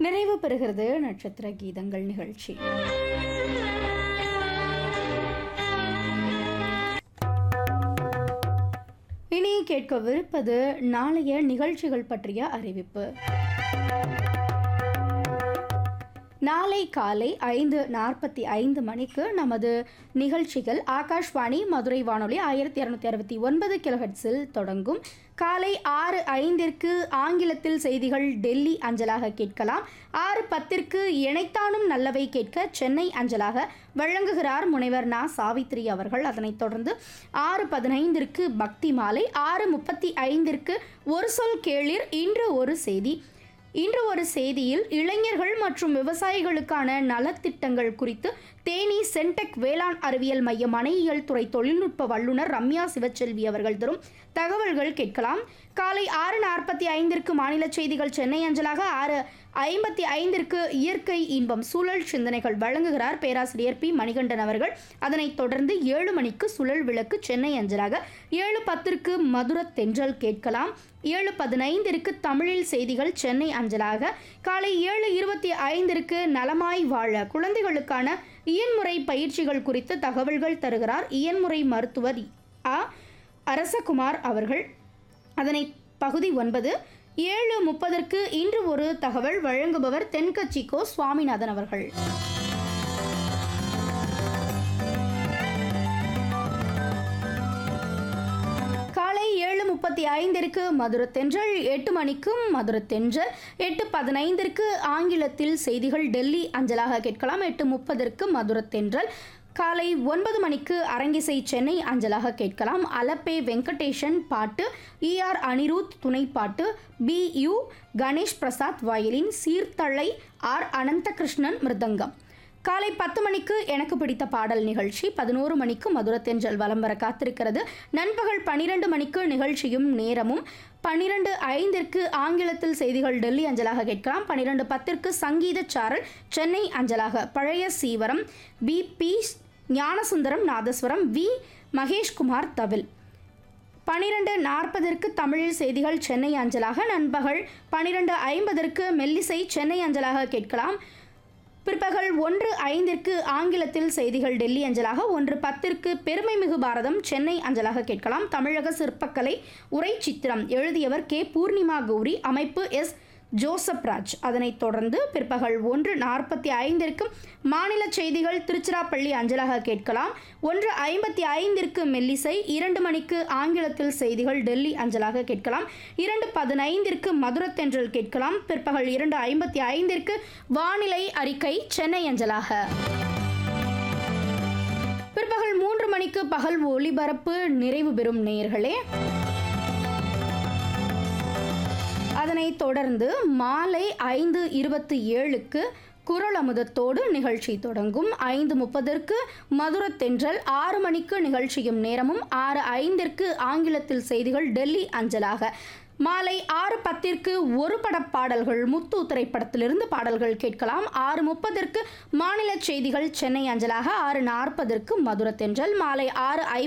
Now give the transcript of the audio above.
நிறைவு பெறுகிறது நட்சத்திர கீதங்கள் நிகழ்ச்சி. இனி கேட்கவிருப்பது நாளைய நிகழ்ச்சிகள் பற்றிய அறிவிப்பு. நாளை காலை 5:45 மணிக்கு நமது நிகழ்ச்சிகள் ஆகாஷ்வாணி மதுரை வானொலி 1269 கிலோஹெர்ட்ஸில் தொடங்கும். காலை 6:05 ஆங்கிலத்தில் செய்திகள் டெல்லி அஞ்சலாக கேட்கலாம். 6:10 இணைத்தானும் நல்லவை கேட்க சென்னை அஞ்சலாக வழங்குகிறார் முனைவர் நா. சாவித்ரி அவர்கள். அதனைத் தொடர்ந்து 6:15 பக்தி மாலை, 6:35 ஒரு சொல் கேளிர் இன்று ஒரு செய்தி. இன்று ஒரு செய்தியில் இளைஞர்கள் மற்றும் விவசாயிகளுக்கான நலத்திட்டங்கள் குறித்து தேனி சென்டெக் வேளாண் அறிவியல் மைய மனையியல் துறை தொழில்நுட்ப வல்லுநர் ரம்யா சிவச்செல்வி அவர்கள் தரும் தகவல்கள் கேட்கலாம். காலை 6:45 மாநில செய்திகள் சென்னை அஞ்சலாக, 6:55 இயற்கை இன்பம் சூழல் சிந்தனைகள் வழங்குகிறார் பேராசிரியர் பி. மணிகண்டன் அவர்கள். அதனைத் தொடர்ந்து 7 மணிக்கு சுழல் விளக்கு சென்னை அஞ்சலாக, 7:10 மதுர தென்றல் கேட்கலாம். 7:15 தமிழில் செய்திகள் சென்னை அஞ்சலாக, காலை 7:25 நலமாய் வாழ குழந்தைகளுக்கான இயன்முறை பயிற்சிகள் குறித்து தகவல்கள் தருகிறார் இயன்முறை மருத்துவர் அ. அரசகுமார் அவர்கள். அதனை பகுதி 9. 7:30 இன்று ஒரு தகவல் வழங்குபவர் தென்கட்சிக்கோ சுவாமிநாதன் அவர்கள். காலை 7:35 மதுர தென்றல், 8 மணிக்கு மதுர தென்றல், 8:15 ஆங்கிலத்தில் செய்திகள் டெல்லி அஞ்சலாக கேட்கலாம். 8:30 மதுர தென்றல். காலை 9 மணிக்கு அரங்கிசை சென்னை அஞ்சலாக கேட்கலாம். அலப்பே வெங்கடேஷன் பாட்டு, ER Anirudh துணைப்பாட்டு, BU Ganesh Prasad violin, சீர்தழை R Ananthakrishnan மிருதங்கம். காலை 10 மணிக்கு எனக்கு பிடித்த பாடல் நிகழ்ச்சி. 11 மணிக்கு மதுர தென்றல் வலம் வர காத்திருக்கிறது. நண்பகல் 12 மணிக்கு நிகழ்ச்சியும் நேரமும். 12:05 ஆங்கிலத்தில் செய்திகள் டெல்லி அஞ்சலாக கேட்கலாம். 12:10 சங்கீத சாரல் சென்னை அஞ்சலாக, பழைய சீவரம் BP ஞானசுந்தரம் நாதஸ்வரம், V மகேஷ்குமார் தவில். 12:40 தமிழில் செய்திகள் சென்னை அஞ்சலாக. நண்பகல் 12:50 மெல்லிசை சென்னை அஞ்சலாக கேட்கலாம். பிற்பகல் 1:05 ஆங்கிலத்தில் செய்திகள் டெல்லி அஞ்சலாக. 1:10 பெருமைமிகு பாரதம் சென்னை அஞ்சலாக கேட்கலாம். தமிழக சிற்பக்கலை உரை சித்திரம் எழுதியவர் K. பூர்ணிமா கௌரி, அமைப்பு S. ஜோசப் ராஜ். அதனைத் தொடர்ந்து பிற்பகல் 1:45 மாநில செய்திகள் திருச்சிராப்பள்ளி அஞ்சலாக கேட்கலாம். 1:55 மெல்லிசை. 2 மணிக்கு ஆங்கிலத்தில் செய்திகள் டெல்லி அஞ்சலாக கேட்கலாம். 2:15 மதுர தென்றல் கேட்கலாம். பிற்பகல் 2:55 வானிலை அறிக்கை சென்னை அஞ்சலாக. பிற்பகல் 3 மணிக்கு பகல் ஒளிபரப்பு நிறைவு பெறும் நேயர்களே. அதனைத் தொடர்ந்து மாலை 5:27 குரல் அமுதத்தோடு நிகழ்ச்சி தொடங்கும். 5:30 மதுர தென்றல். 6 மணிக்கு நிகழ்ச்சியும் நேரமும். 6:05 ஆங்கிலத்தில் செய்திகள் டெல்லி அஞ்சலாக. மாலை 6:10 ஒரு படப்பாடல்கள் முத்து திரைப்படத்திலிருந்து பாடல்கள் கேட்கலாம். 6:30 மாநில செய்திகள் சென்னை அஞ்சலாக. 6:40 மதுர தென்றல். மாலை 6:50